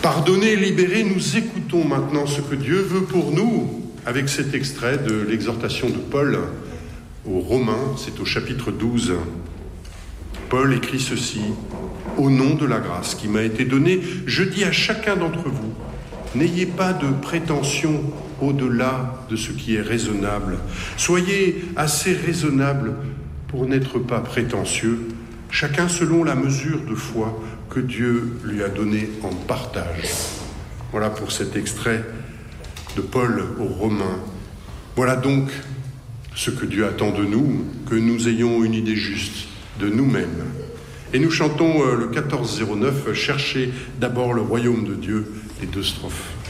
Pardonnés, libérés, nous écoutons maintenant ce que Dieu veut pour nous avec cet extrait de l'exhortation de Paul aux Romains, c'est au chapitre 12. Paul écrit ceci: « Au nom de la grâce qui m'a été donnée, je dis à chacun d'entre vous, n'ayez pas de prétention au-delà de ce qui est raisonnable. Soyez assez raisonnable pour n'être pas prétentieux, chacun selon la mesure de foi que Dieu lui a donnée en partage. » Voilà pour cet extrait de Paul aux Romains. Voilà donc ce que Dieu attend de nous, que nous ayons une idée juste de nous-mêmes. Et nous chantons le 1409, « Cherchez d'abord le royaume de Dieu », les 2 strophes.